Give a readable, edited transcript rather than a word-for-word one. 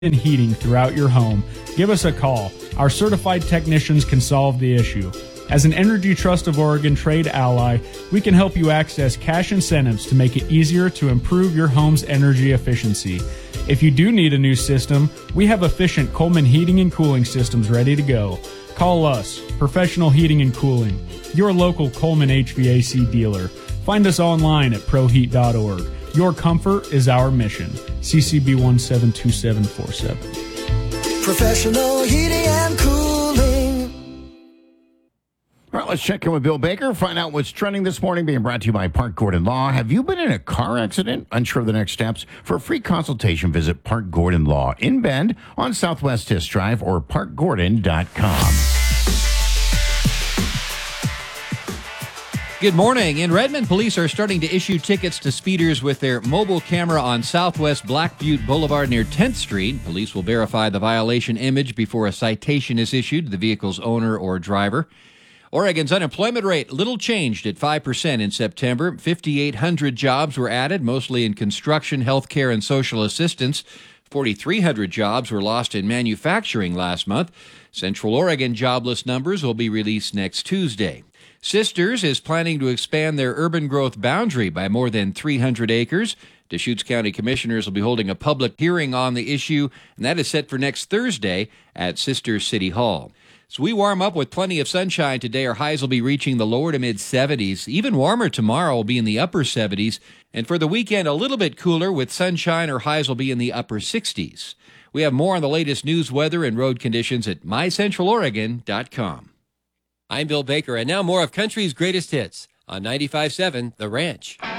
and heating throughout your home, give us a call. Our certified technicians can solve the issue. As an Energy Trust of Oregon trade ally, we can help you access cash incentives to make it easier to improve your home's energy efficiency. If you do need a new system, we have efficient Coleman heating and cooling systems ready to go. Call us, Professional Heating and Cooling, your local Coleman HVAC dealer. Find us online at proheat.org. Your comfort is our mission. CCB 172747. Professional Heating and Cooling. All right, let's check in with Bill Baker, find out what's trending this morning, being brought to you by Park Gordon Law. Have you been in a car accident? Unsure of the next steps? For a free consultation, visit Park Gordon Law in Bend on Southwest Hiss Drive or parkgordon.com. Good morning. In Redmond, police are starting to issue tickets to speeders with their mobile camera on Southwest Black Butte Boulevard near 10th Street. Police will verify the violation image before a citation is issued to the vehicle's owner or driver. Oregon's unemployment rate little changed at 5% in September. 5,800 jobs were added, mostly in construction, healthcare, and social assistance. 4,300 jobs were lost in manufacturing last month. Central Oregon jobless numbers will be released next Tuesday. Sisters is planning to expand their urban growth boundary by more than 300 acres. Deschutes County Commissioners will be holding a public hearing on the issue, and that is set for next Thursday at Sisters City Hall. So we warm up with plenty of sunshine today. Our highs will be reaching the lower to mid-70s. Even warmer tomorrow will be in the upper 70s. And for the weekend, a little bit cooler with sunshine. Our highs will be in the upper 60s. We have more on the latest news, weather, and road conditions at mycentraloregon.com. I'm Bill Baker, and now more of country's greatest hits on 95.7 The Ranch.